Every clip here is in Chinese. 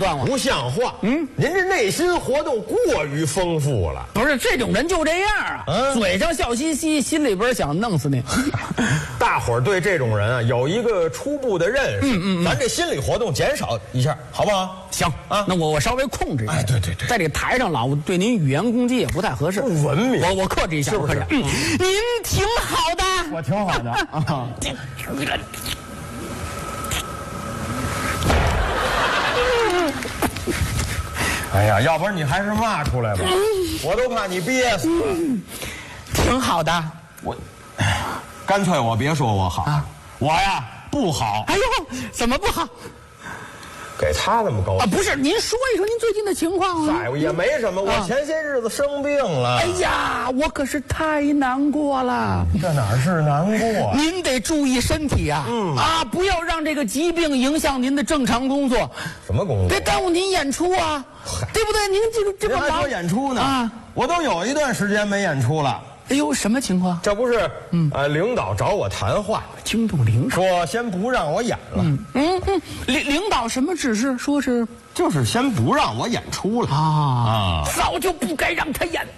断我， 不像话。您这内心活动过于丰富了。 不是这种人就这样啊，嘴上笑嘻嘻，心里边想弄死你。 大伙儿对这种人啊有一个初步的认识，咱这心理活动减少一下，好不好？ 行啊，那我稍微控制一下。 对， 在这个台上老对您语言攻击也不太合适， 不文明。 我克制一下， 是不是？ 您挺好的， 我挺好的啊。哎呀，要不然你还是骂出来吧，我都怕你憋死了。 挺好的， 干脆我别说我好，我呀不好。 哎呦，怎么不好？ 给他那么高啊？不是，您说一说您最近的情况啊？ 也没什么，我前些日子生病了。 哎呀，我可是太难过了。 这哪是难过？ 您得注意身体啊！不要让这个疾病影响您的正常工作。 什么工作？ 别耽误您演出啊，对不对？您这个还说演出呢？我都有一段时间没演出了。 哎呦，什么情况？ 这不是领导找我谈话， 惊动领导， 说先不让我演了。 领导什么指示？说是就是先不让我演出了早就不该让他演。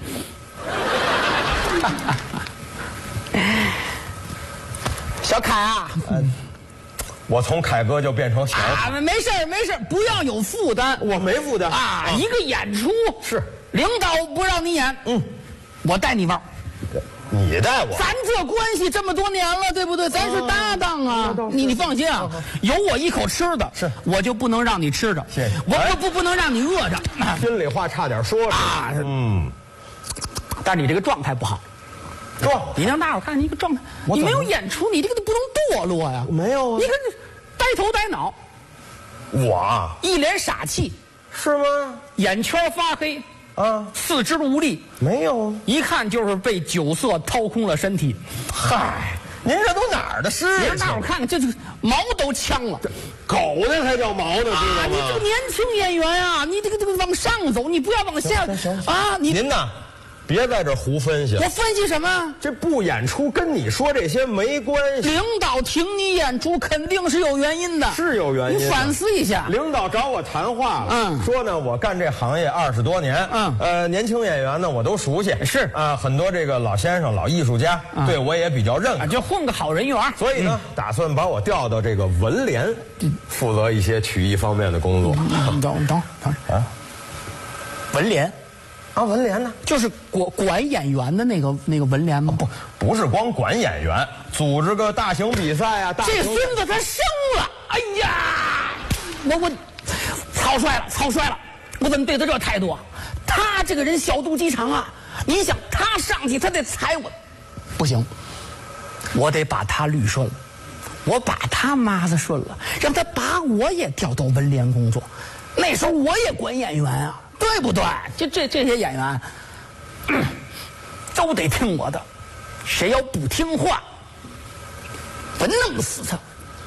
小凯啊， 我从凯哥就变成小凯。 没事，不要有负担。 我没负担一个演出是领导不让你演，我带你玩。 你带我， 咱这关系这么多年了，对不对？咱是搭档啊！你放心啊，有我一口吃的， 是我就不能让你吃着， 谢谢。 我不能让你饿着。 心里话差点说但是你这个状态不好，你让大伙看你一个状态，你没有演出，你这个都不能堕落呀。 没有啊， 你看这呆头呆脑， 我一脸傻气， 是吗？ 眼圈发黑。四肢无力， 没有， 一看就是被酒色掏空了身体。 嗨，您这都哪儿的事情？ 你让大伙看看，这毛都呛了。 狗那才叫毛呢，知道吗？ 你这个年轻演员啊，你这个往上走，你不要往下啊！ 您呐，别在这胡分析了。 我分析什么？ 这不演出跟你说这些没关系。 领导停你演出肯定是有原因的， 是有原因。 你反思一下。 领导找我谈话了，说呢，我干这行业20多年，年轻演员呢我都熟悉， 是很多这个老先生、老艺术家对我也比较认可， 就混个好人缘。 所以呢，打算把我调到这个文联，负责一些曲艺方面的工作。 等文联。 文联呢， 就是管演员的那个文联吗？ 不是光管演员，组织个大型比赛啊。 这孙子他生了，哎呀，我草率了，我怎么对他这态度啊？他这个人小肚鸡肠啊！你想他上去，他得踩我，不行，我得把他捋顺了，我把他麻子顺了，让他把我也调到文联工作。那时候我也管演员啊。对不对？就这些演员，都得听我的。谁要不听话，我弄死他。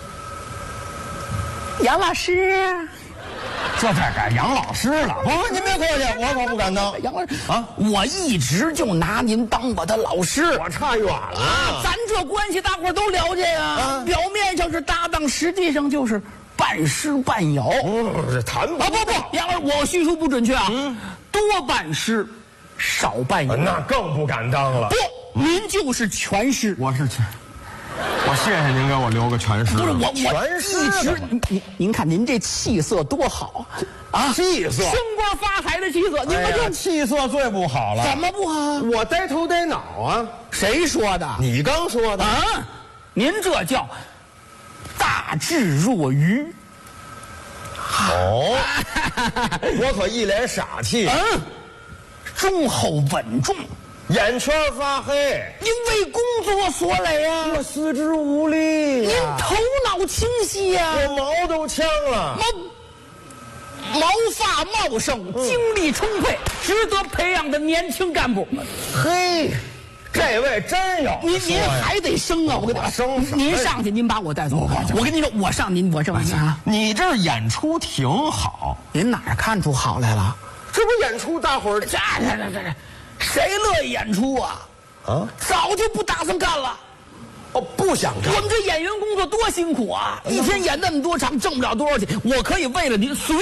杨老师， 这才改杨老师了。不，您别客气，我可不敢当。 杨老师我一直就拿您当我的老师。 我差远了咱这关系大伙都了解呀。表面上是搭档，实际上就是半师半摇。 这谈不杨老师，我叙述不准确啊。多半师，少半摇。 那更不敢当了。 不，您就是全师。 我谢谢您给我留个全师。 不是我全师一直您看您这气色多好啊！ 气色， 升官发财的气色。您看这气色最不好了。 怎么不好？ 我呆头呆脑啊！ 谁说的？ 你刚说的啊！您这叫大智若愚。 我可一脸傻气。 忠厚稳重， 眼圈发黑。 您为工作所累啊！ 我四肢无力。 您头脑清晰呀！ 我毛都呛了。 毛发茂盛，精力充沛，值得培养的年轻干部。 嘿，这位真有。 您还得升啊！我跟你升， 您上去，您把我带走。我跟您说，我上去啊！ 你这演出挺好， 您哪儿看出好来了？ 这不演出，大伙儿这，谁乐意演出啊？早就不打算干了。 不想干。 我们这演员工作多辛苦啊！一天演那么多场，挣不了多少钱。我可以为了您随